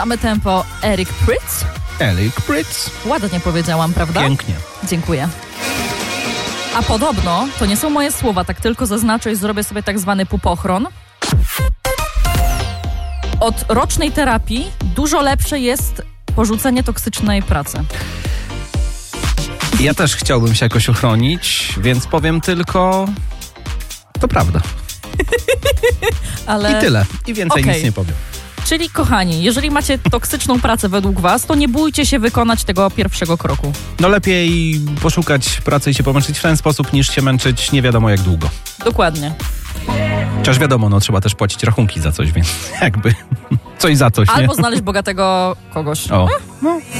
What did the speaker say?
Mamy tempo Eric Prydz. Eric Prydz. Ładnie powiedziałam, prawda? Pięknie. Dziękuję. A podobno, to nie są moje słowa, tak tylko zaznaczę i zrobię sobie tak zwany pupochron. Od rocznej terapii dużo lepsze jest porzucenie toksycznej pracy. Ja też chciałbym się jakoś uchronić, więc powiem tylko... To prawda. Ale... I tyle. I więcej nic nie powiem. Czyli kochani, jeżeli macie toksyczną pracę według was, to nie bójcie się wykonać tego pierwszego kroku. No lepiej poszukać pracy i się pomęczyć w ten sposób, niż się męczyć nie wiadomo jak długo. Dokładnie. Chociaż wiadomo, no trzeba też płacić rachunki za coś, więc jakby coś za coś, nie? Albo znaleźć bogatego kogoś. O. No.